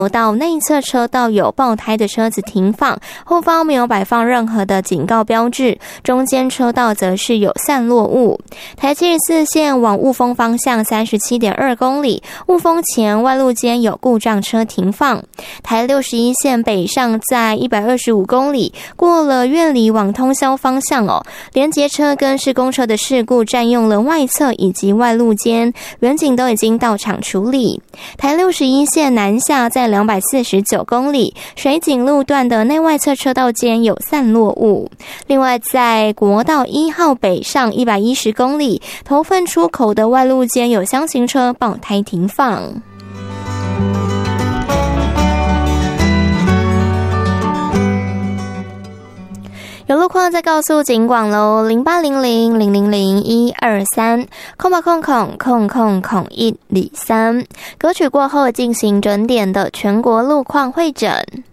到内侧车道有爆胎的车子停放，后方没有摆放任何的警告标志，中间车道则是有散落物。台74线往雾峰方向 37.2 公里，雾峰前外路间有故障车停放。台61线北上在125公里，过了苑里往通霄方向连结车跟施工车的事故占用了外侧以及外路间，员警都已经到场处理。台61线南下在249公里，水井路段的内外侧车道间有散落物。另外在国道1号北上110公里，头份出口的外路间有厢型车爆胎停放。有路况再告诉警广咯，0800000123，0800000123。歌曲过后进行整点的全国路况会诊。